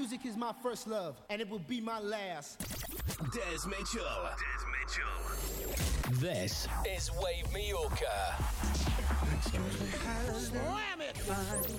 Music is my first love, and it will be my last. Des Mitchell. This is Wave Mallorca. Slam it!